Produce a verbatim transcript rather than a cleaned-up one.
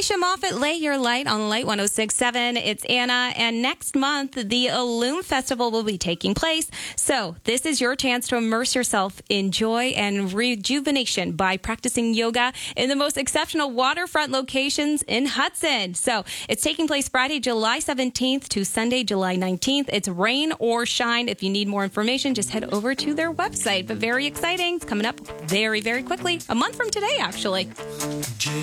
Alicia Moffat, Lay Your Light on Light one oh six point seven. It's Anna, and next month, the Illume Festival will be taking place. So this is your chance to immerse yourself in joy and rejuvenation by practicing yoga in the most exceptional waterfront locations in Hudson. So it's taking place Friday, July seventeenth to Sunday, July nineteenth. It's rain or shine. If you need more information, just head over to their website. But very exciting. It's coming up very, very quickly. A month from today, actually.